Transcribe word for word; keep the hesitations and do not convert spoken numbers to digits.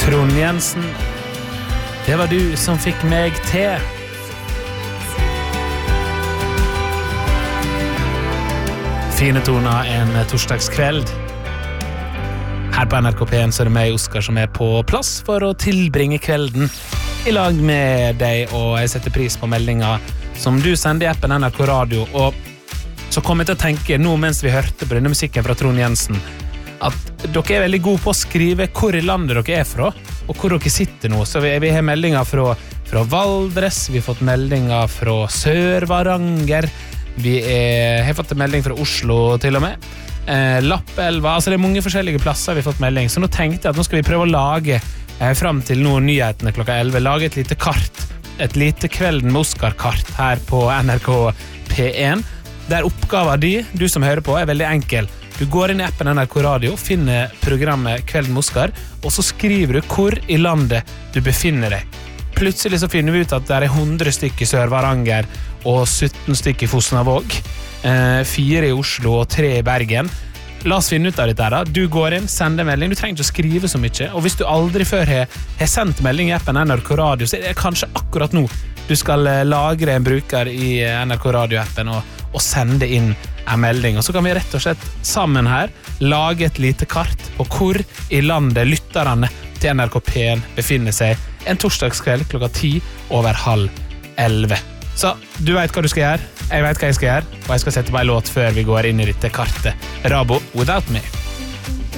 Trond Jensen, det var du som fikk meg til. Fine toner en torsdagskveld. Her på N R K P en så er det meg, Oskar, som er på plass for å tilbringe kvelden i lag med deg, og jeg setter pris på meldinga som du sender i appen N R K Radio. Og så kom jeg til å tenke nå mens vi hørte på denne musikken fra Trond Jensen, at dere er veldig gode på å skrive hvor i landet dere er fra, og hvor dere sitter nå. Så vi, vi har meldinger fra, fra Valdres, vi har fått meldinger fra Sør-Varanger, vi er, har fått en melding fra Oslo til og med, eh, Lappelva, altså det er mange forskjellige plasser vi har fått melding. Så nå tenkte jeg at nå skal vi prøve å lage, eh, frem til noen nyhetene klokka elleve, lage et lite kart, et lite Kvelden med Oskar-kart her på N R K P en, der oppgaven de, du som hører på, er veldig enkel. Du går inn i appen N R K Radio, finner programmet Kvelden med Oskar, og så skriver du hvor i landet du befinner deg. Plutselig så finner vi ut at det er hundre stykker i Sør-Varanger og sytten stykker i Fosnavåg, eh, fire i Oslo og tre i Bergen. La oss finne ut av dette her da. Du går inn, sender melding, du trenger ikke å skrive så mye, og hvis du aldri før har, har sendt melding i appen N R K Radio, så er det kanskje akkurat nå du skal lagre en bruker i N R K Radio-appen og, og sende inn en melding, og så kan vi rett og slett sammen her lage et lite kart på hvor i landet lytterne til N R K P en befinner seg en torsdagskveld klokka ti over halv elleve. Så du vet hva du skal gjøre, jeg vet hva jeg skal gjøre, og jeg skal sette på en låt før vi går inn i dette kartet. Rabo, Without Me.